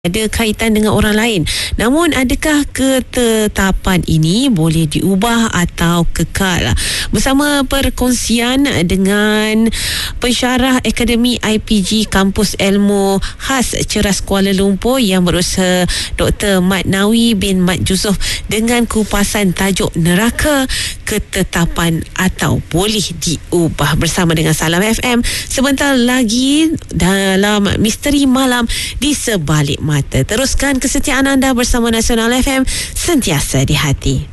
ada kaitan dengan orang lain. Namun adakah ketetapan ini boleh diubah atau kekal? Bersama perkongsian dengan pensyarah Akademi IPG Kampus Ilmu Khas Ceras Kuala Lumpur yang berusaha Dr. Mat Nawi bin Mat Yusof dengan kupasan tajuk neraka, ketetapan atau boleh diubah, bersama dengan Salam FM sebentar lagi dalam Misteri Malam di Sebalik Mata. Teruskan kesetiaan anda bersama Nasional FM, sentiasa di hati.